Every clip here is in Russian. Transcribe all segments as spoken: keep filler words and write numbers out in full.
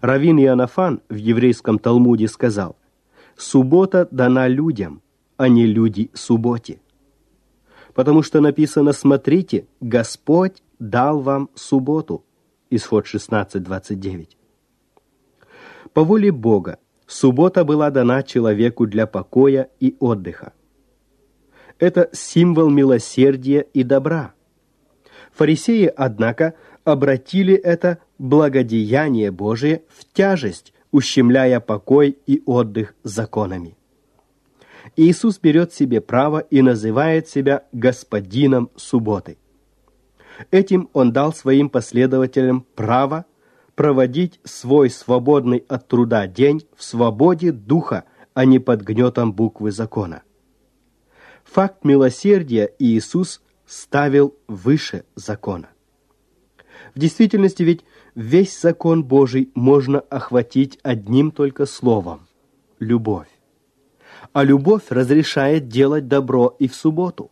Раввин Иоаннафан в еврейском Талмуде сказал: «Суббота дана людям, а не люди субботе». Потому что написано: «Смотрите, Господь дал вам субботу». Исход шестнадцать двадцать девять. По воле Бога суббота была дана человеку для покоя и отдыха. Это символ милосердия и добра. Фарисеи, однако, обратили это благодеяние Божие в тяжесть, ущемляя покой и отдых законами. Иисус берет себе право и называет себя господином субботы. Этим Он дал своим последователям право проводить свой свободный от труда день в свободе духа, а не под гнетом буквы закона. Факт милосердия Иисус ставил выше закона. В действительности ведь весь закон Божий можно охватить одним только словом – любовь. А любовь разрешает делать добро и в субботу.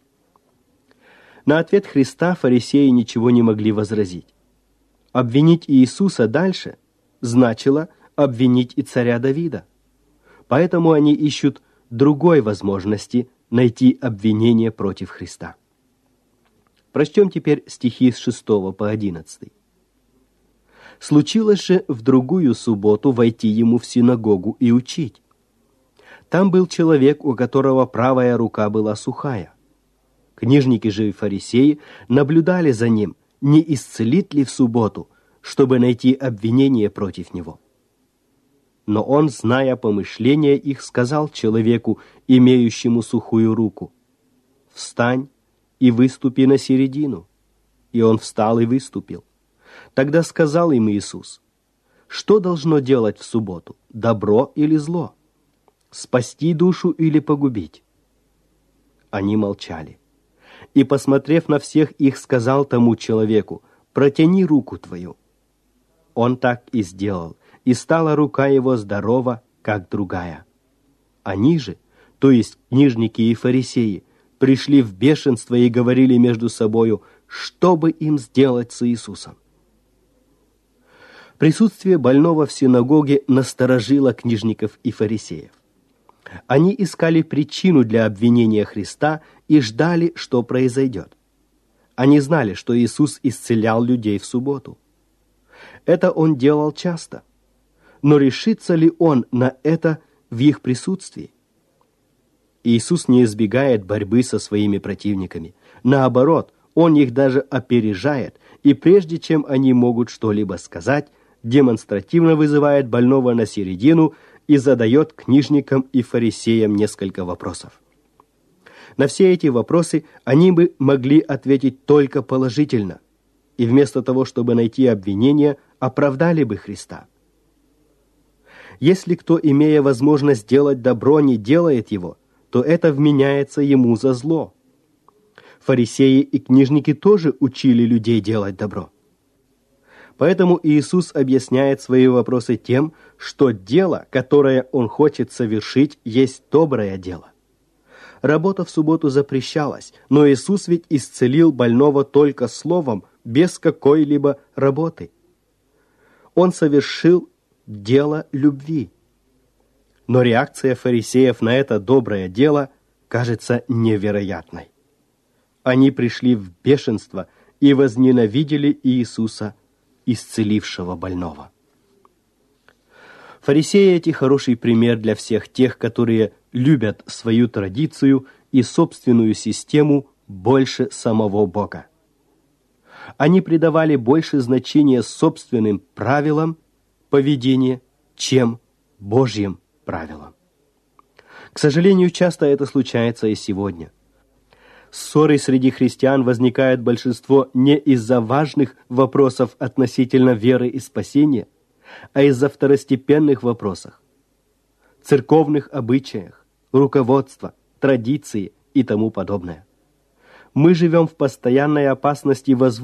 На ответ Христа фарисеи ничего не могли возразить. Обвинить Иисуса дальше значило обвинить и царя Давида. Поэтому они ищут другой возможности найти обвинение против Христа. Прочтем теперь стихи с шестого по одиннадцатый. «Случилось же в другую субботу войти ему в синагогу и учить. Там был человек, у которого правая рука была сухая. Книжники же и фарисеи наблюдали за ним, не исцелит ли в субботу, чтобы найти обвинение против него. Но он, зная помышления их, сказал человеку, имеющему сухую руку: «Встань и выступи на середину». И он встал и выступил. Тогда сказал им Иисус: «Что должно делать в субботу, добро или зло? Спасти душу или погубить?» Они молчали. И, посмотрев на всех их, сказал тому человеку: «Протяни руку твою». Он так и сделал, и стала рука его здорова, как другая. Они же, то есть книжники и фарисеи, пришли в бешенство и говорили между собою, что бы им сделать с Иисусом. Присутствие больного в синагоге насторожило книжников и фарисеев. Они искали причину для обвинения Христа и ждали, что произойдет. Они знали, что Иисус исцелял людей в субботу. Это Он делал часто. Но решится ли Он на это в их присутствии? Иисус не избегает борьбы со своими противниками. Наоборот, Он их даже опережает, и прежде чем они могут что-либо сказать, демонстративно вызывает больного на середину и задает книжникам и фарисеям несколько вопросов. На все эти вопросы они бы могли ответить только положительно, и вместо того, чтобы найти обвинение, оправдали бы Христа. Если кто, имея возможность делать добро, не делает его, то это вменяется ему за зло. Фарисеи и книжники тоже учили людей делать добро. Поэтому Иисус объясняет свои вопросы тем, что дело, которое Он хочет совершить, есть доброе дело. Работа в субботу запрещалась, но Иисус ведь исцелил больного только словом, без какой-либо работы. Он совершил дело любви. Но реакция фарисеев на это доброе дело кажется невероятной. Они пришли в бешенство и возненавидели Иисуса, исцелившего больного. Фарисеи эти хороший пример для всех тех, которые любят свою традицию и собственную систему больше самого Бога. Они придавали больше значения собственным правилам поведения, чем Божьим правилам. К сожалению, часто это случается и сегодня. Ссоры среди христиан возникает большинство не из-за важных вопросов относительно веры и спасения, а из-за второстепенных вопросов, церковных обычаях, руководства, традиции и тому подобное. Мы живем в постоянной опасности возвысить